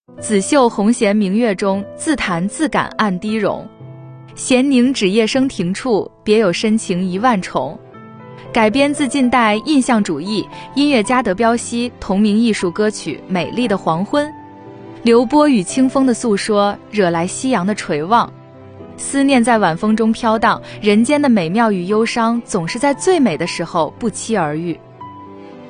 紫袖红弦明月中，自弹自感暗低容。闲凝止夜生停处，别有深情一万重。改编自近代印象主义音乐家德彪西同名艺术歌曲《美丽的黄昏》，流波与清风的诉说，惹来夕阳的垂望。思念在晚风中飘荡，人间的美妙与忧伤总是在最美的时候不期而遇。